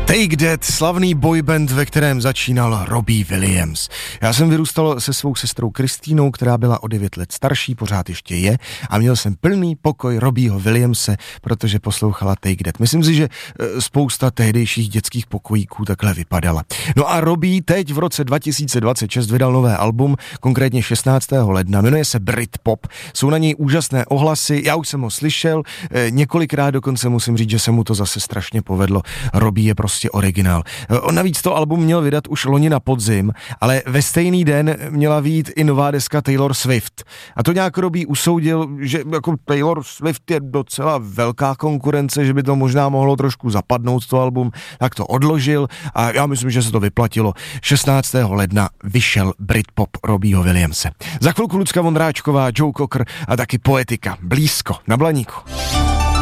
Take That, slavný boyband, ve kterém začínal Robbie Williams. Já jsem vyrůstal se svou sestrou Kristýnou, která byla o 9 let starší, pořád ještě je, a měl jsem plný pokoj Robbieho Williamse, protože poslouchala Take That. Myslím si, že spousta tehdejších dětských pokojíků takhle vypadala. No a Robbie teď v roce 2026 vydal nové album, konkrétně 16. ledna, jmenuje se Britpop. Jsou na něj úžasné ohlasy, já už jsem ho slyšel, několikrát dokonce musím říct, že se mu to zase strašně povedlo. Robbie je prostě originál. On navíc to album měl vydat už loni na podzim, ale ve stejný den měla vyjít i nová deska Taylor Swift. A to nějak Robbie usoudil, že jako Taylor Swift je docela velká konkurence, že by to možná mohlo trošku zapadnout to album, tak to odložil a já myslím, že se to vyplatilo. 16. ledna vyšel Britpop Robbieho Williamse. Za chvilku Lucka Vondráčková, Joe Cocker a taky Poetika. Blízko na Blaníku.